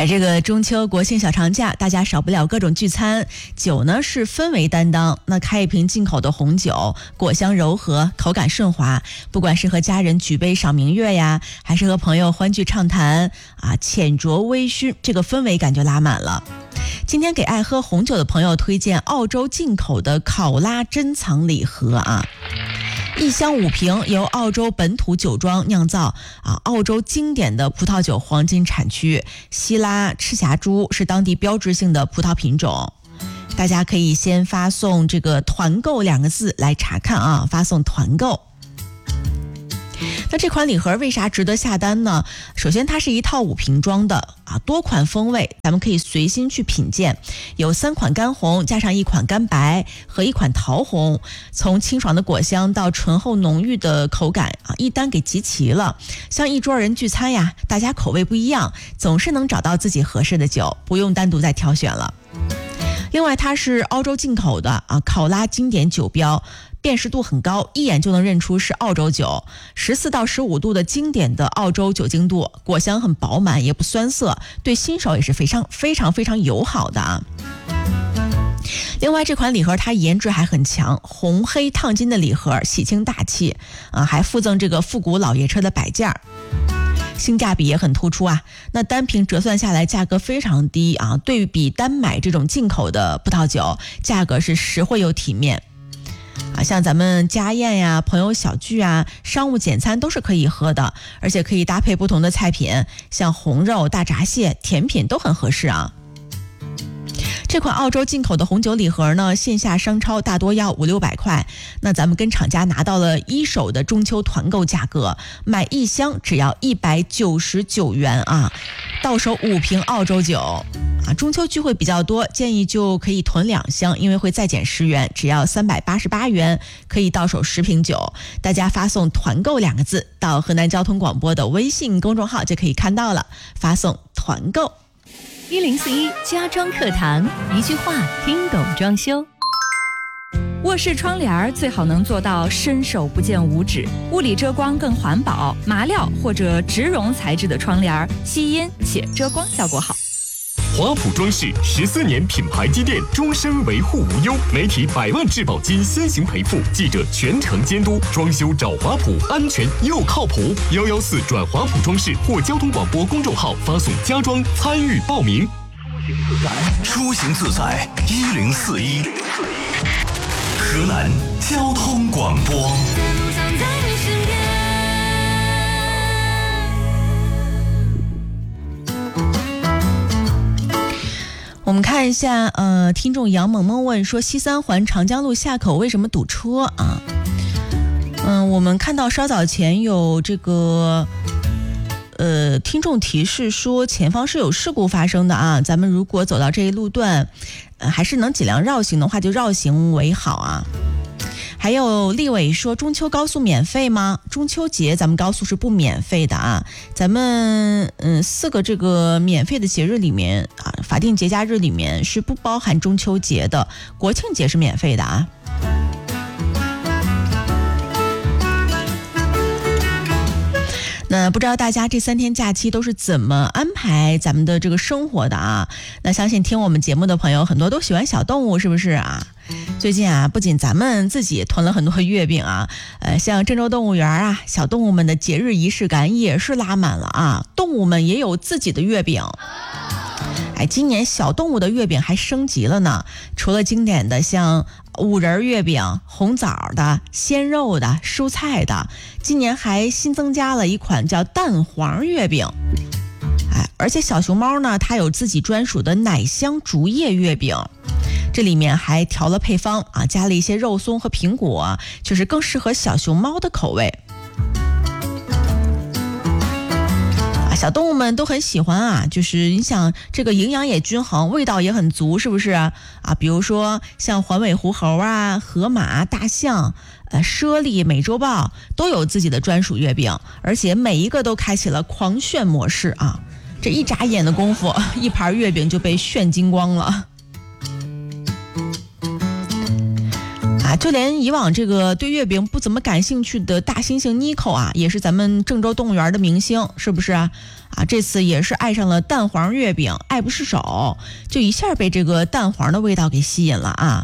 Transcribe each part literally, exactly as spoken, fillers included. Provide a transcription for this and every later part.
哎，这个中秋国庆小长假，大家少不了各种聚餐，酒呢是氛围担当。那开一瓶进口的红酒，果香柔和，口感顺滑，不管是和家人举杯赏明月呀，还是和朋友欢聚畅谈啊，浅酌微醺，这个氛围感就拉满了。今天给爱喝红酒的朋友推荐澳洲进口的考拉珍藏礼盒啊。一箱五瓶，由澳洲本土酒庄酿造啊，澳洲经典的葡萄酒黄金产区，希拉赤霞珠是当地标志性的葡萄品种。大家可以先发送这个团购两个字来查看啊，发送团购。那这款礼盒为啥值得下单呢？首先它是一套五瓶装的啊，多款风味，咱们可以随心去品鉴，有三款干红加上一款干白和一款桃红，从清爽的果香到醇厚浓郁的口感啊，一单给集齐了。像一桌人聚餐呀，大家口味不一样，总是能找到自己合适的酒，不用单独再挑选了。另外它是澳洲进口的啊，考拉经典酒标，辨识度很高，一眼就能认出是澳洲酒。十四到十五度的经典的澳洲酒精度，果香很饱满，也不酸涩，对新手也是非常非常非常友好的啊。另外这款礼盒它颜值还很强，红黑烫金的礼盒，喜庆大气啊，还附赠这个复古老爷车的摆件，性价比也很突出啊。那单瓶折算下来价格非常低啊，对比单买这种进口的葡萄酒，价格是实惠又体面啊。像咱们家宴呀、朋友小聚啊、商务简餐都是可以喝的，而且可以搭配不同的菜品，像红肉、大闸蟹、甜品都很合适啊。这款澳洲进口的红酒礼盒呢，线下商超大多要五六百块，那咱们跟厂家拿到了一手的中秋团购价格，买一箱只要一百九十九元啊，到手五瓶澳洲酒啊。中秋聚会比较多，建议就可以囤两箱，因为会再减十元，只要三百八十八元可以到手十瓶酒。大家发送团购两个字到河南交通广播的微信公众号就可以看到了，发送团购。 一零四一家装课堂，一句话听懂装修。卧室窗帘最好能做到伸手不见五指，物理遮光更环保，麻料或者植绒材质的窗帘吸音且遮光效果好。 华普装饰十四年品牌积淀，终身维护无忧，媒体百万质保金先行赔付，记者全程监督，装修找华普，安全又靠谱。幺幺四转华普装饰或交通广播公众号发送家装参与报名。 出行自在一零四一，河南交通广播。 我们看一下，呃，听众杨萌萌问说，西三环长江路下口为什么堵车啊？嗯，我们看到稍早前有这个，呃，听众提示说前方是有事故发生的啊，咱们如果走到这一路段，呃，还是能尽量绕行的话，就绕行为好啊。还有立伟说，中秋高速免费吗？中秋节咱们高速是不免费的啊。咱们嗯四个这个免费的节日里面啊，法定节假日里面是不包含中秋节的，国庆节是免费的啊。那不知道大家这三天假期都是怎么安排咱们的这个生活的啊？那相信听我们节目的朋友很多都喜欢小动物，是不是啊？最近啊，不仅咱们自己囤了很多月饼啊，呃，像郑州动物园啊，小动物们的节日仪式感也是拉满了啊，动物们也有自己的月饼。哎，今年小动物的月饼还升级了呢，除了经典的像五仁月饼、红枣的、鲜肉的、蔬菜的，今年还新增加了一款叫蛋黄月饼。哎，而且小熊猫呢，它有自己专属的奶香竹叶月饼，这里面还调了配方啊，加了一些肉松和苹果，就是更适合小熊猫的口味。小动物们都很喜欢啊，就是你想这个营养也均衡，味道也很足，是不是啊？比如说像环尾狐猴啊、河马、大象、呃猞猁、美洲豹都有自己的专属月饼，而且每一个都开启了狂炫模式啊！这一眨眼的功夫，一盘月饼就被炫精光了。 就连以往这个对月饼不怎么感兴趣的大猩猩妮蔻啊，也是咱们郑州动物园的明星，是不是啊？啊，这次也是爱上了蛋黄月饼，爱不释手，就一下被这个蛋黄的味道给吸引了啊！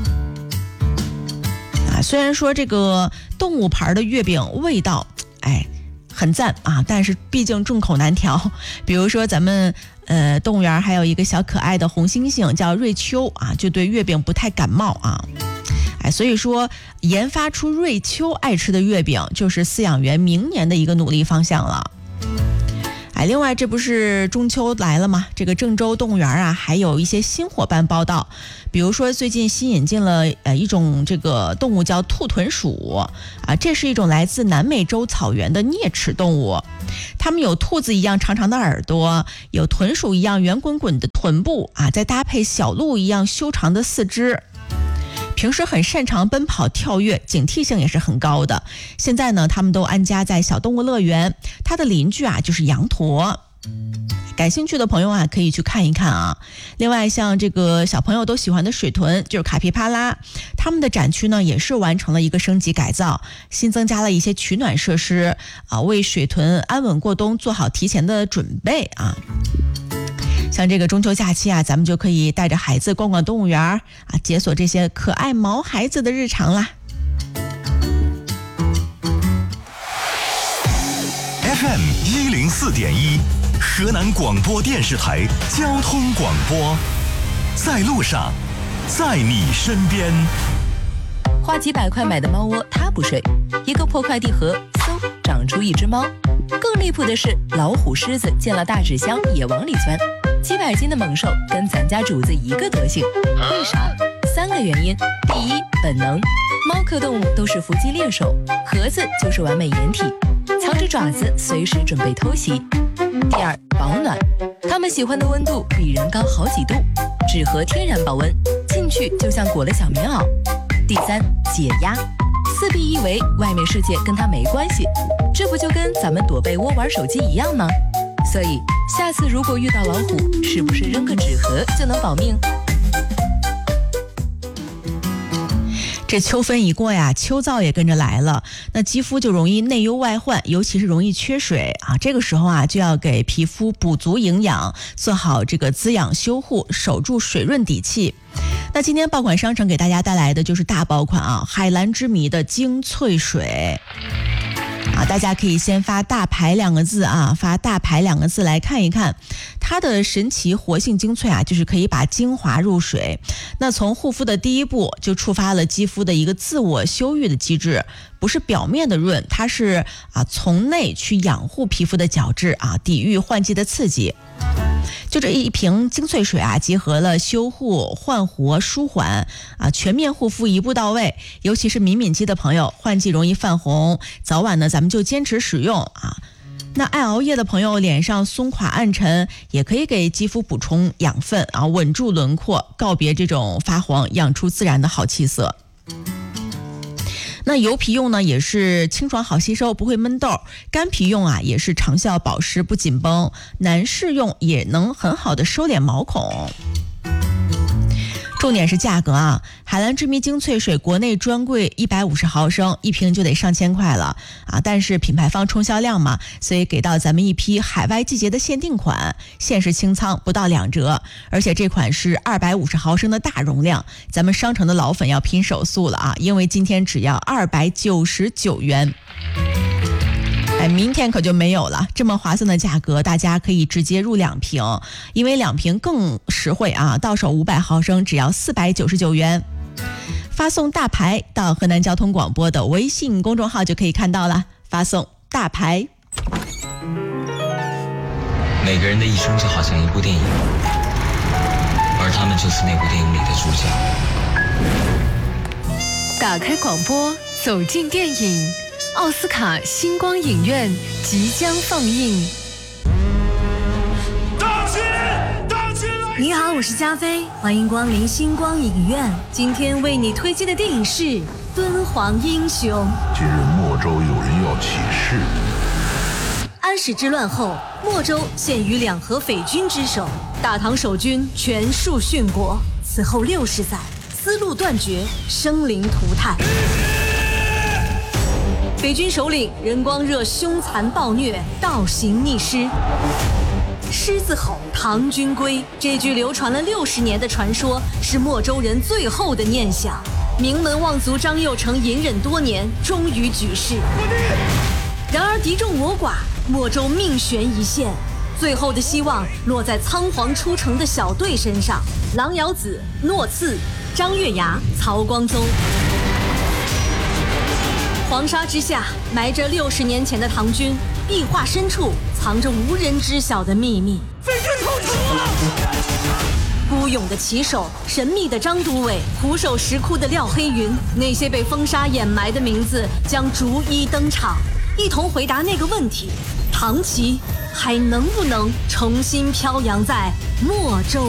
啊，虽然说这个动物牌的月饼味道，哎，很赞啊，但是毕竟众口难调。比如说咱们呃动物园还有一个小可爱的红猩猩叫瑞秋啊，就对月饼不太感冒啊。哎，所以说研发出瑞秋爱吃的月饼，就是饲养员明年的一个努力方向了。哎，另外这不是中秋来了吗？这个郑州动物园啊，还有一些新伙伴报道，比如说最近新引进了呃一种这个动物叫兔豚鼠啊，这是一种来自南美洲草原的啮齿动物，它们有兔子一样长长的耳朵，有豚鼠一样圆滚滚的臀部啊，再搭配小鹿一样修长的四肢。平时很擅长奔跑跳跃，警惕性也是很高的。现在呢，他们都安家在小动物乐园，它的邻居啊就是羊驼。感兴趣的朋友啊，可以去看一看啊。另外，像这个小朋友都喜欢的水豚，就是卡皮巴拉，他们的展区呢也是完成了一个升级改造，新增加了一些取暖设施啊，为水豚安稳过冬做好提前的准备啊。像这个中秋假期啊，咱们就可以带着孩子逛逛动物园啊，解锁这些可爱毛孩子的日常啦。 F M 一零四点一，河南广播电视台交通广播，在路上，在你身边。 花几百块买的猫窝，它不睡，一个破快递盒，嗖长出一只猫。更离谱的是，老虎、狮子见了大纸箱也往里钻。几百斤的猛兽跟咱家主子一个德行，为啥？三个原因：第一，本能，猫科动物都是伏击猎手，盒子就是完美掩体，藏着爪子随时准备偷袭；第二，保暖，它们喜欢的温度比人高好几度，纸盒天然保温，进去就像裹了小棉袄；第三，解压，四壁一围，外面世界跟它没关系，这不就跟咱们躲被窝玩手机一样吗？所以下次如果遇到老虎，是不是扔个纸盒就能保命？ 这秋分一过呀，秋燥也跟着来了，那肌肤就容易内忧外患，尤其是容易缺水啊。这个时候啊，就要给皮肤补足营养，做好这个滋养修护，守住水润底气。那今天爆款商城给大家带来的就是大爆款啊，海蓝之谜的精粹水。啊，大家可以先发大牌两个字啊，发大牌两个字来看一看它的神奇活性精粹啊，就是可以把精华入水。那从护肤的第一步就触发了肌肤的一个自我修愈的机制，不是表面的润，它是啊从内去养护皮肤的角质啊，抵御换季的刺激。就这一瓶精粹水啊，结合了修护、焕活、舒缓啊，全面护肤一步到位。尤其是敏敏肌的朋友，换季容易泛红，早晚呢咱们就坚持使用啊。那爱熬夜的朋友，脸上松垮暗沉，也可以给肌肤补充养分啊，稳住轮廓，告别这种发黄，养出自然的好气色。那油皮用呢，也是清爽好吸收，不会闷痘；干皮用啊，也是长效保湿不紧绷；男士用也能很好的收敛毛孔。重点是价格啊，海蓝之谜精粹水国内专柜一百五十毫升一瓶就得上千块了啊！但是品牌方冲销量嘛，所以给到咱们一批海外季节的限定款，限时清仓不到两折，而且这款是二百五十毫升的大容量，咱们商城的老粉要拼手速了啊！因为今天只要二百九十九元。哎，明天可就没有了。这么划算的价格，大家可以直接入两瓶，因为两瓶更实惠啊！到手五百毫升，只要四百九十九元。发送大牌到河南交通广播的微信公众号就可以看到了。发送大牌。 每个人的一生就好像一部电影，而他们就是那部电影里的主角。 打开广播，走进电影。奥斯卡星光影院即将放映。 你好，我是加菲，欢迎光临星光影院。今天为你推荐的电影是《敦煌英雄》。 近日莫州有人要起事。 安史之乱后，莫州陷于两河匪军之手，大唐守军全数殉国。此后六十载， 思路断绝，生灵涂炭。北军首领任光热凶残暴虐，倒行逆施。狮子吼，唐军归，这句流传了六十年的传说，是莫州人最后的念想。名门望族张佑成隐忍多年，终于举事。然而敌众我寡，莫州命悬一线，最后的希望落在仓皇出城的小队身上：郎窑子、诺次、张月牙、曹光宗。黄沙之下，埋着六十年前的唐军，壁画深处藏着无人知晓的秘密。 匪军投诚了！ 孤勇的旗手，神秘的张都尉，苦守石窟的廖黑云，那些被风沙掩埋的名字将逐一登场，一同回答那个问题：唐旗还能不能重新飘扬在莫州？